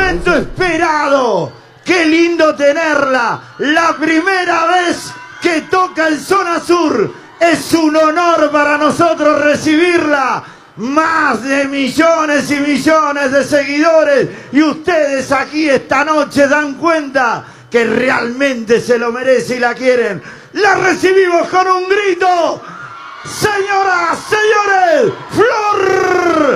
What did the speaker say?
momento esperado. Qué lindo tenerla. La primera vez que toca en Zona Sur. Es un honor para nosotros recibirla. Más de millones y millones de seguidores. Y ustedes aquí esta noche dan cuenta que realmente se lo merece y la quieren. La recibimos con un grito. Señoras, señores, Flor